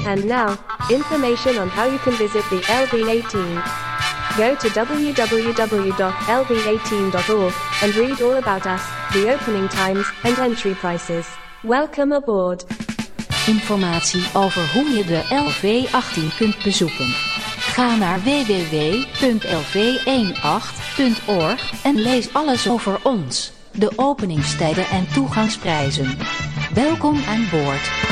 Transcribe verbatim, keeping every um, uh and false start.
And now, information on how you can visit the L V eighteen. Go to w w w dot l v eighteen dot org and read all about us, the opening times, and entry prices. Welcome aboard. Informatie over hoe je de L V achttien kunt bezoeken. Ga naar w w w punt l v achttien punt org en lees alles over ons, de openingstijden en toegangsprijzen. Welkom aan boord.